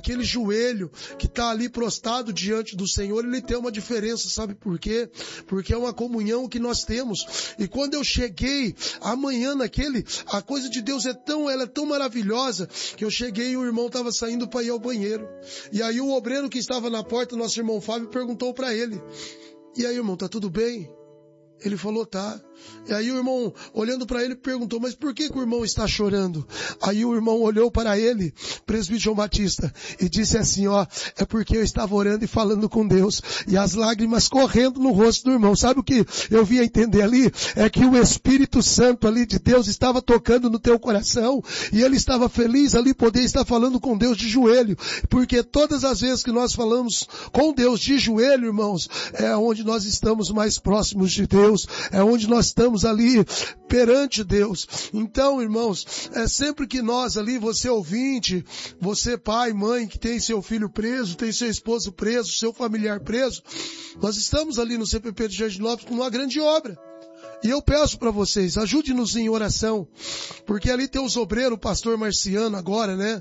aquele joelho que está ali prostrado diante do Senhor, ele tem uma diferença, sabe por quê? Porque é uma comunhão que nós temos. E quando eu cheguei amanhã a coisa de Deus ela é tão maravilhosa, que eu cheguei e o irmão estava saindo para ir ao banheiro. E aí o obreiro que estava na porta, nosso irmão Fábio, perguntou para ele: e aí, irmão, tá tudo bem? Ele falou, tá. E aí o irmão, olhando para ele, perguntou, mas por que o irmão está chorando? Aí o irmão olhou para ele, presbítero João Batista, e disse assim, ó, é porque eu estava orando e falando com Deus, e as lágrimas correndo no rosto do irmão. Sabe o que eu vim a entender ali? É que o Espírito Santo ali de Deus estava tocando no teu coração, e ele estava feliz ali poder estar falando com Deus de joelho, porque todas as vezes que nós falamos com Deus de joelho, irmãos, é onde nós estamos mais próximos de Deus, é onde nós estamos ali perante Deus. Então, irmãos, sempre que nós ali, você ouvinte, você pai, mãe, que tem seu filho preso, tem seu esposo preso, seu familiar preso, nós estamos ali no CPP de Jardinópolis com uma grande obra. E eu peço para vocês, ajude-nos em oração, porque ali tem os obreiros, o pastor Marciano agora, né?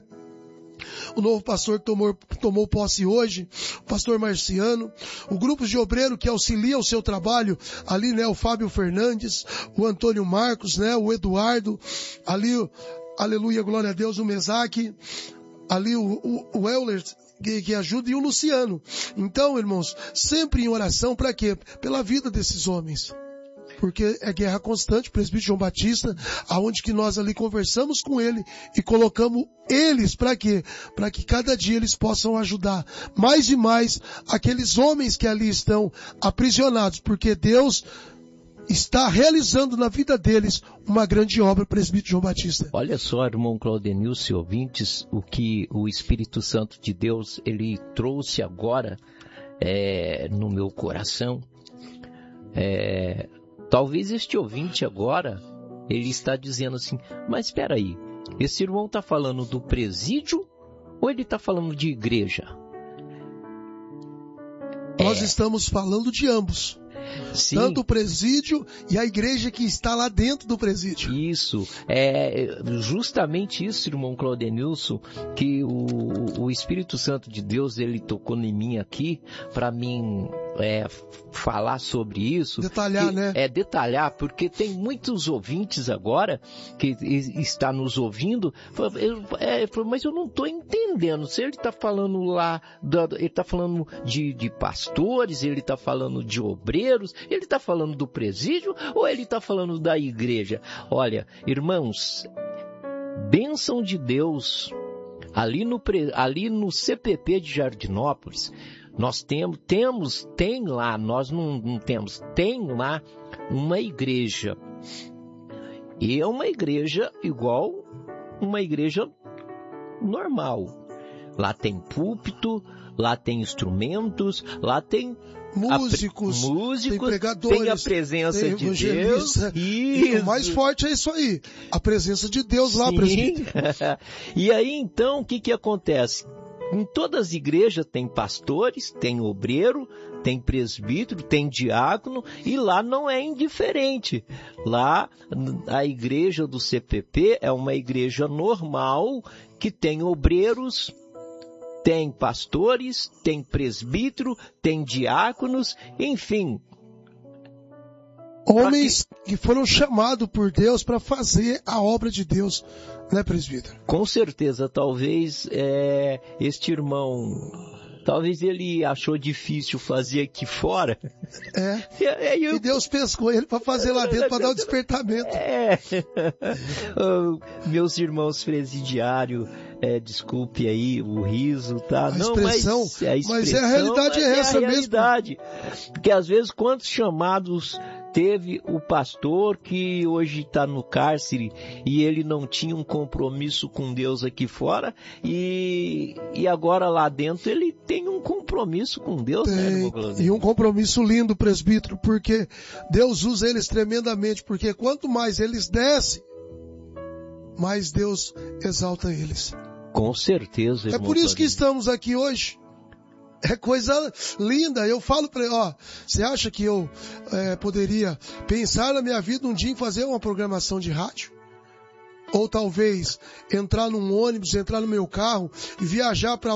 O novo pastor que tomou posse hoje, o pastor Marciano, o grupo de obreiro que auxilia o seu trabalho, ali, né, o Fábio Fernandes, o Antônio Marcos, né, o Eduardo, ali, aleluia, glória a Deus, o Mesaque, ali o Euler, que ajuda, e o Luciano. Então, irmãos, sempre em oração, para quê? Pela vida desses homens. Porque é guerra constante, presbítero João Batista, aonde que nós ali conversamos com ele e colocamos eles para quê? Para que cada dia eles possam ajudar mais e mais aqueles homens que ali estão aprisionados, porque Deus está realizando na vida deles uma grande obra, presbítero João Batista. Olha só, irmão Claudenilson e ouvintes, o que o Espírito Santo de Deus, ele trouxe agora no meu coração. Talvez este ouvinte agora, ele está dizendo assim, mas espera aí, esse irmão está falando do presídio ou ele está falando de igreja? Nós estamos falando de ambos. Sim. Tanto o presídio e a igreja que está lá dentro do presídio. Isso, é justamente isso, irmão Claudenilson, que o Espírito Santo de Deus, ele tocou em mim aqui, para mim falar sobre isso. Detalhar, né? Detalhar, porque tem muitos ouvintes agora que está nos ouvindo, mas eu não estou entendendo, se ele está falando lá, ele está falando de pastores, ele está falando de obreiros, ele está falando do presídio ou ele está falando da igreja? Olha, irmãos, bênção de Deus, ali no CPP de Jardinópolis, nós tem lá, nós não temos, tem lá uma igreja. E é uma igreja igual uma igreja normal. Lá tem púlpito, lá tem instrumentos, lá tem músicos, tem pregadores, tem a presença tem de Deus. E o mais forte é isso aí, a presença de Deus. Sim. Lá, presbítero. E aí então, o que acontece? Em todas as igrejas tem pastores, tem obreiro, tem presbítero, tem diácono, e lá não é indiferente. Lá, a igreja do CPP é uma igreja normal, que tem obreiros, tem pastores, tem presbítero, tem diáconos, enfim. Homens que foram chamados por Deus para fazer a obra de Deus, né, presbítero? Com certeza, talvez este irmão, talvez ele achou difícil fazer aqui fora. E Deus pescou ele para fazer lá dentro, para dar o despertamento. Meus irmãos presidiários, desculpe aí o riso, tá? Mas a realidade é essa mesmo. Porque às vezes quantos chamados teve o pastor que hoje está no cárcere e ele não tinha um compromisso com Deus aqui fora e agora lá dentro ele tem um compromisso com Deus, né? E um compromisso lindo, presbítero, porque Deus usa eles tremendamente, porque quanto mais eles descem, mais Deus exalta eles. Com certeza, irmão. É por isso que estamos aqui hoje. É coisa linda. Eu falo para ele, você acha que eu poderia pensar na minha vida um dia em fazer uma programação de rádio? Ou talvez entrar num ônibus, entrar no meu carro e viajar para